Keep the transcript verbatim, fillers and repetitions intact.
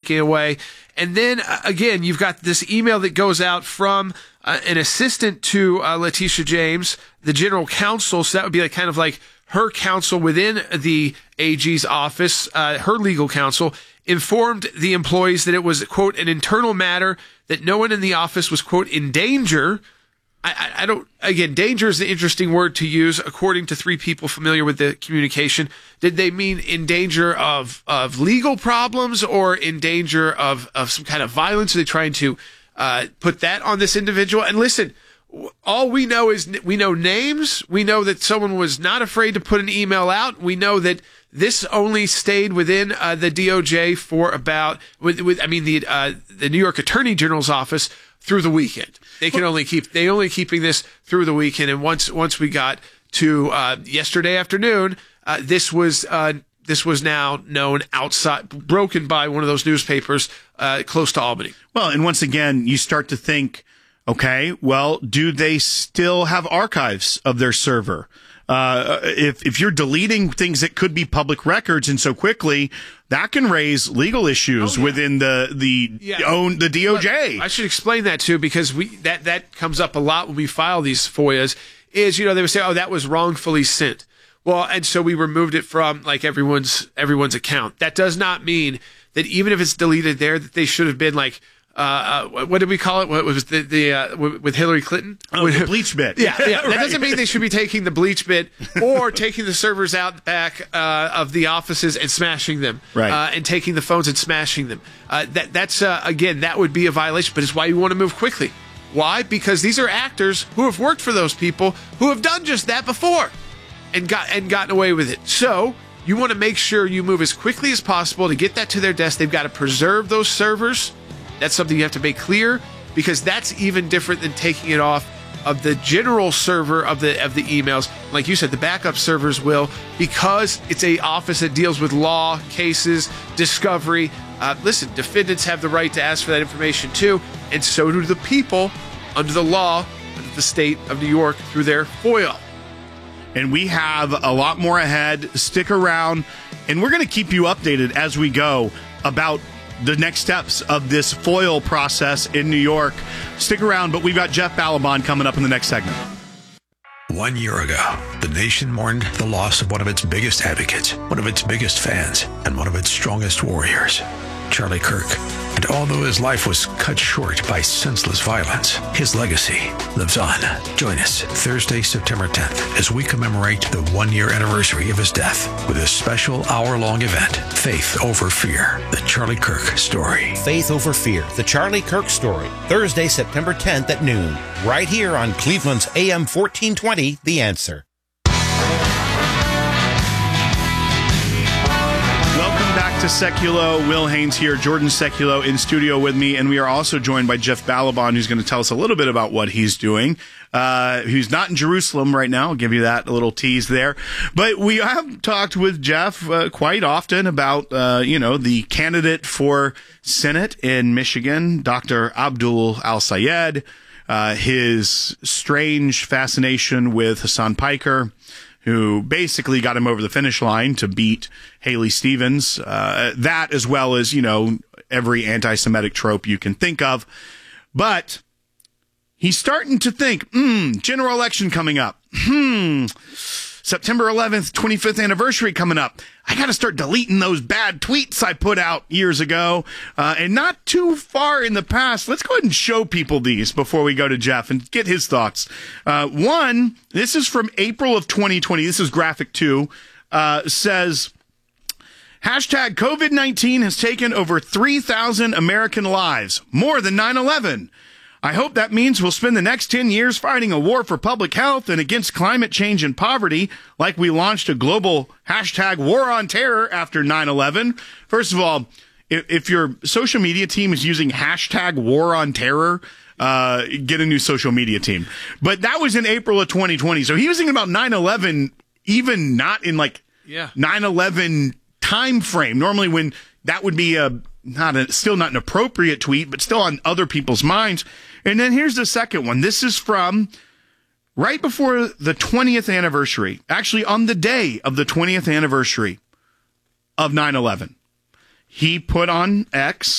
taking away. And then, uh, again, you've got this email that goes out from uh, an assistant to uh, Letitia James, the general counsel. So that would be like kind of like her counsel within the A G's office, uh, her legal counsel, informed the employees that it was, quote, an internal matter, that no one in the office was, quote, in danger. I, I don't, again, danger is an interesting word to use, according to three people familiar with the communication. Did they mean in danger of, of legal problems or in danger of, of some kind of violence? Are they trying to uh, put that on this individual? And listen, all we know is we know names. We know that someone was not afraid to put an email out. We know that this only stayed within uh, the D O J for about, with, with I mean, the uh, the New York Attorney General's office through the weekend. They can only keep they only keeping this through the weekend. And once once we got to uh, yesterday afternoon, uh, this was uh, this was now known outside, broken by one of those newspapers uh, close to Albany. Well, and once again, you start to think, okay, well, do they still have archives of their server? Uh, if if you're deleting things that could be public records and so quickly, that can raise legal issues oh, yeah. within the the yeah. own the D O J. But I should explain that too, because we that that comes up a lot when we file these F O I As. Is, you know, they would say, oh, that was wrongfully sent. Well, and so we removed it from like everyone's everyone's account. That does not mean that even if it's deleted there, that they should have been like. Uh, uh, what did we call it? What was the, the uh, with Hillary Clinton? Oh, the bleach bit. Yeah, yeah. That right. doesn't mean they should be taking the bleach bit or taking the servers out back uh, of the offices and smashing them, right? Uh, and taking the phones and smashing them. Uh, that that's uh, again, that would be a violation. But it's why you want to move quickly. Why? Because these are actors who have worked for those people who have done just that before, and got and gotten away with it. So you want to make sure you move as quickly as possible to get that to their desk. They've got to preserve those servers. That's something you have to make clear, because that's even different than taking it off of the general server of the of the emails. Like you said, the backup servers will, because it's a office that deals with law, cases, discovery. Uh, listen, defendants have the right to ask for that information too, and so do the people under the law, under the state of New York through their F O I A. And we have a lot more ahead. Stick around, and we're going to keep you updated as we go about the next steps of this F O I L process in New York. Stick around, but we've got Jeff Balaban coming up in the next segment. One year ago, the nation mourned the loss of one of its biggest advocates, one of its biggest fans, and one of its strongest warriors, Charlie Kirk. And although his life was cut short by senseless violence, his legacy lives on. Join us Thursday, September tenth, as we commemorate the one-year anniversary of his death with a special hour-long event, Faith Over Fear, the Charlie Kirk Story. Faith Over Fear, the Charlie Kirk Story, Thursday, September tenth at noon, right here on Cleveland's A M fourteen twenty, The Answer. To Seculo, Will Haynes here, Jordan Seculo in studio with me, and we are also joined by Jeff Balaban, who's going to tell us a little bit about what he's doing. Uh, he's not in Jerusalem right now. I'll give you that little tease there. But we have talked with Jeff uh, quite often about, uh, you know, the candidate for Senate in Michigan, Doctor Abdul Al-Sayed, uh, his strange fascination with Hassan Piker, who basically got him over the finish line to beat Haley Stevens. Uh, that, as well as, you know, every anti-Semitic trope you can think of. But he's starting to think, hmm, general election coming up. Hmm, September eleventh, twenty-fifth anniversary coming up. I got to start deleting those bad tweets I put out years ago. Uh, and not too far in the past, let's go ahead and show people these before we go to Jeff and get his thoughts. Uh, one, this is from April of twenty twenty. This is graphic two. Uh, says, hashtag COVID nineteen has taken over three thousand American lives, more than nine eleven. I hope that means we'll spend the next ten years fighting a war for public health and against climate change and poverty, like we launched a global hashtag war on terror after nine eleven. First of all, if, if your social media team is using hashtag war on terror, uh, get a new social media team. But that was in April of twenty twenty. So he was thinking about nine eleven, even not in like yeah. nine eleven time frame. Normally when that would be a, not a, still not an appropriate tweet, but still on other people's minds. And then here's the second one. This is from right before the twentieth anniversary, actually on the day of the twentieth anniversary of nine eleven. He put on X